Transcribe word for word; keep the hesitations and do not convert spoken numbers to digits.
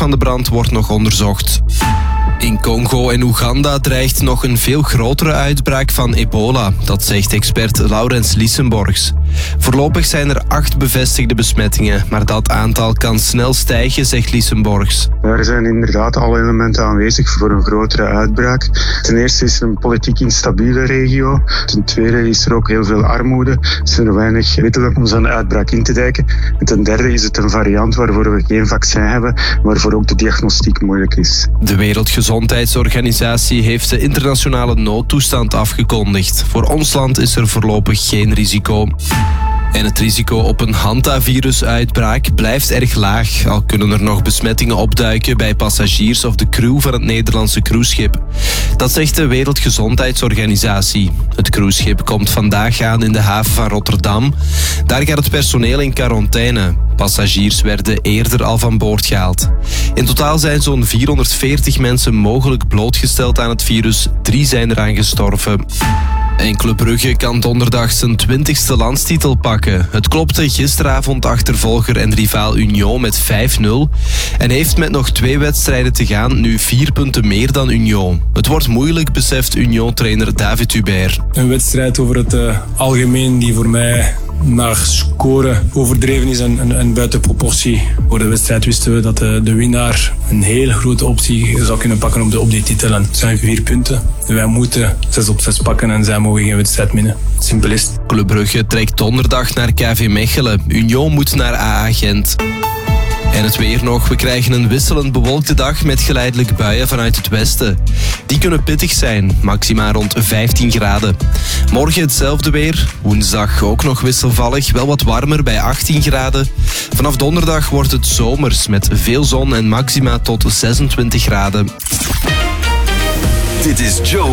van de brand wordt nog onderzocht. In Congo en Oeganda dreigt nog een veel grotere uitbraak van ebola. Dat zegt expert Laurens Lissenborgs. Voorlopig zijn er acht bevestigde besmettingen, maar dat aantal kan snel stijgen, zegt Lissenborgs. Er zijn inderdaad alle elementen aanwezig voor een grotere uitbraak. Ten eerste is er een politiek instabiele regio. Ten tweede is er ook heel veel armoede. Zijn er weinig middelen om zo'n uitbraak in te dijken. En ten derde is het een variant waarvoor we geen vaccin hebben, waarvoor ook de diagnostiek moeilijk is. De Wereldgezondheidsorganisatie heeft de internationale noodtoestand afgekondigd. Voor ons land is er voorlopig geen risico. En het risico op een hantavirusuitbraak blijft erg laag, al kunnen er nog besmettingen opduiken bij passagiers of de crew van het Nederlandse cruiseschip. Dat zegt de Wereldgezondheidsorganisatie. Het cruiseschip komt vandaag aan in de haven van Rotterdam. Daar gaat het personeel in quarantaine. Passagiers werden eerder al van boord gehaald. In totaal zijn zo'n vierhonderdveertig mensen mogelijk blootgesteld aan het virus. Drie zijn eraan gestorven. En Club Brugge kan donderdag zijn twintigste landstitel pakken. Het klopte gisteravond achtervolger en rivaal Union met vijf nul en heeft met nog twee wedstrijden te gaan nu vier punten meer dan Union. Het wordt moeilijk, beseft Union-trainer David Hubert. Een wedstrijd over het uh, algemeen die voor mij naar scoren overdreven is en, en, en buiten proportie. Voor de wedstrijd wisten we dat de, de winnaar een heel grote optie zou kunnen pakken op, de, op die titel. En het zijn vier punten. Wij moeten zes op zes pakken en zij mogen geen wedstrijd winnen. Simpel is het. Club Brugge trekt donderdag naar K V Mechelen. Union moet naar A A Gent. En het weer nog. We krijgen een wisselend bewolkte dag met geleidelijk buien vanuit het westen. Die kunnen pittig zijn, maxima rond vijftien graden. Morgen hetzelfde weer. Woensdag ook nog wisselvallig, wel wat warmer bij achttien graden. Vanaf donderdag wordt het zomers met veel zon en maxima tot zesentwintig graden. Dit is Joe